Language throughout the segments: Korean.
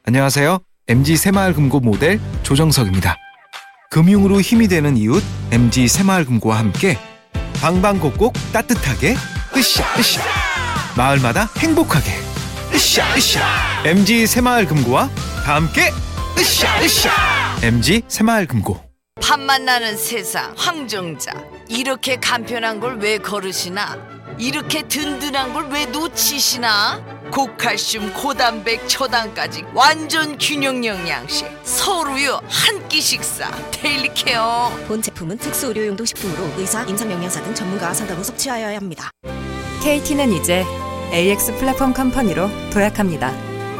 안녕하세요. MG 새마을금고 모델 조정석입니다. 금융으로 힘이 되는 이웃 MG 새마을금고와 함께 방방곡곡 따뜻하게 으쌰으쌰 마을마다 행복하게 으쌰으쌰 MG 새마을금고와 다 함께 으쌰으쌰 MG 새마을금고. 밥맛 나는 세상 황정자, 이렇게 간편한 걸 왜 거르시나? 이렇게 든든한 걸 왜 놓치시나? 고칼슘 고단백 초당까지 완전 균형 영양식 서울우유 한 끼 식사 데일리 케어. 본 제품은 특수 의료용도 식품으로 의사, 임상영양사 등 전문가 상담 후 섭취하여야 합니다. KT는 이제 AX 플랫폼 컴퍼니로 도약합니다.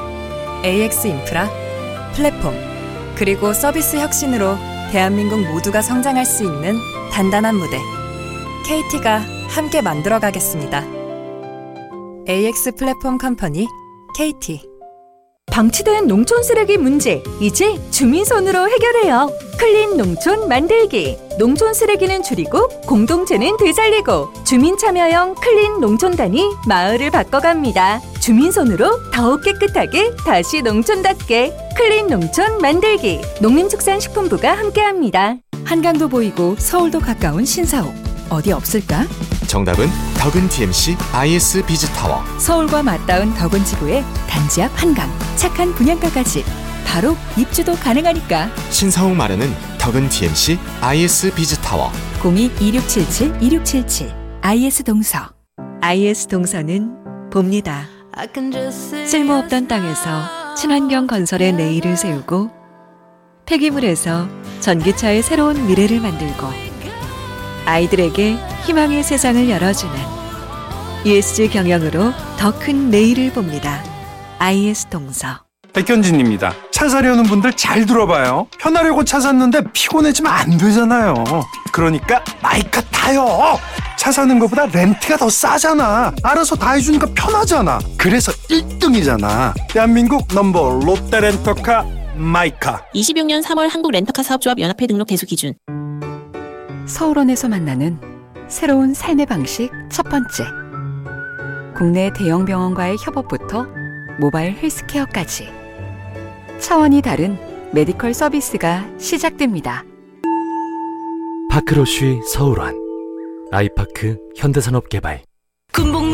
AX 인프라, 플랫폼, 그리고 서비스 혁신으로 대한민국 모두가 성장할 수 있는 단단한 무대, KT가 함께 만들어가겠습니다. AX 플랫폼 컴퍼니 KT. 방치된 농촌 쓰레기 문제, 이제 주민손으로 해결해요. 클린 농촌 만들기. 농촌 쓰레기는 줄이고 공동체는 되살리고 주민 참여형 클린 농촌단이 마을을 바꿔갑니다. 주민손으로 더욱 깨끗하게 다시 농촌답게 클린 농촌 만들기. 농림축산식품부가 함께합니다. 한강도 보이고 서울도 가까운 신사옥 어디 없을까? 정답은 덕은 TMC IS 비즈타워. 서울과 맞닿은 덕은 지구의 단지 앞 한강, 착한 분양가까지 바로 입주도 가능하니까. 신사옥 마련은 덕은 TMC IS 비즈타워. 02-2677-2677 IS 동서. IS 동서는 봅니다. 쓸모없던 땅에서 친환경 건설의 내일을 세우고 폐기물에서 전기차의 새로운 미래를 만들고 아이들에게 희망의 세상을 열어주는 ESG 경영으로 더 큰 내일을 봅니다. IS 동서. 백현진입니다. 차 사려는 분들 잘 들어봐요. 편하려고 차 샀는데 피곤해지면 안 되잖아요. 그러니까 마이카 타요. 차 사는 것보다 렌트가 더 싸잖아. 알아서 다 해주니까 편하잖아. 그래서 1등이잖아. 대한민국 넘버 롯데렌터카 마이카. 26년 3월 한국렌터카 사업조합 연합회 등록 대수 기준. 서울원에서 만나는 새로운 삶의 방식 첫 번째. 국내 대형 병원과의 협업부터 모바일 헬스케어까지 차원이 다른 메디컬 서비스가 시작됩니다. 파크로쉬 서울원, 아이파크 현대산업개발. 군복